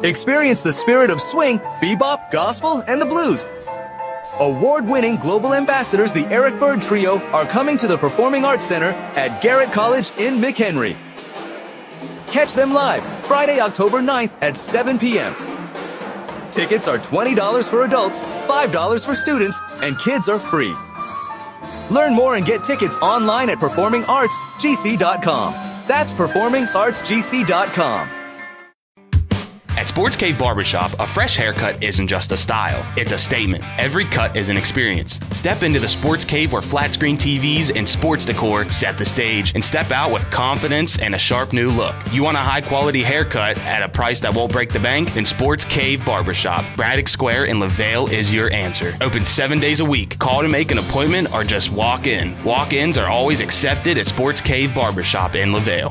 Experience the spirit of swing, bebop, gospel, and the blues. Award-winning global ambassadors, the Eric Bird Trio, are coming to the Performing Arts Center at Garrett College in McHenry. Catch them live Friday, October 9th at 7 p.m. Tickets are $20 for adults, $5 for students, and kids are free. Learn more and get tickets online at performingartsgc.com. That's performingartsgc.com. At Sports Cave Barbershop, a fresh haircut isn't just a style, it's a statement. Every cut is an experience. Step into the Sports Cave where flat screen TVs and sports decor set the stage, and step out with confidence and a sharp new look. You want a high quality haircut at a price that won't break the bank? Then Sports Cave Barbershop, Braddock Square in LaVale is your answer. Open 7 days a week. Call to make an appointment or just walk in. Walk-ins are always accepted at Sports Cave Barbershop in LaVale.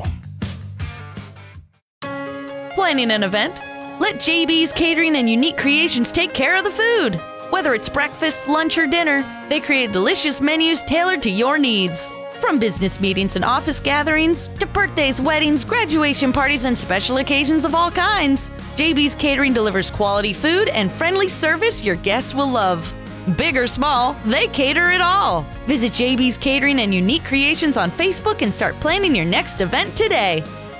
Planning an event? Let JB's Catering and Unique Creations take care of the food. Whether it's breakfast, lunch, or dinner, they create delicious menus tailored to your needs. From business meetings and office gatherings to birthdays, weddings, graduation parties, and special occasions of all kinds, JB's Catering delivers quality food and friendly service your guests will love. Big or small, they cater it all. Visit JB's Catering and Unique Creations on Facebook and start planning your next event today.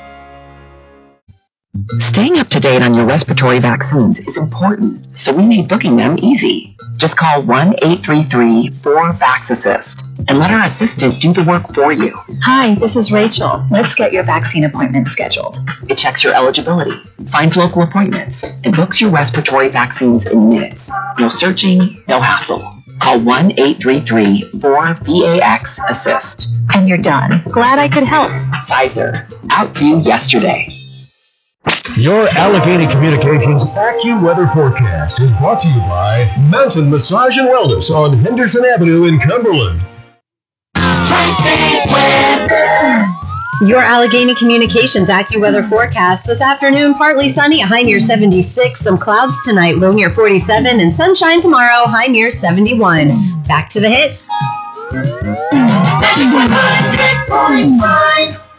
Staying up to date on your respiratory vaccines is important, so we made booking them easy. Just call 1-833-4-VAX-ASSIST and let our assistant do the work for you. Hi, this is Rachel. Let's get your vaccine appointment scheduled. It checks your eligibility, finds local appointments, and books your respiratory vaccines in minutes. No searching, no hassle. Call 1-833-4-VAX-ASSIST. And you're done. Glad I could help. Pfizer, outdue yesterday. Your Allegheny Communications AccuWeather forecast is brought to you by Mountain Massage and Wellness on Henderson Avenue in Cumberland. Your Allegheny Communications AccuWeather forecast this afternoon: partly sunny, a high near 76, some clouds tonight, low near 47, and sunshine tomorrow, high near 71. Back to the hits.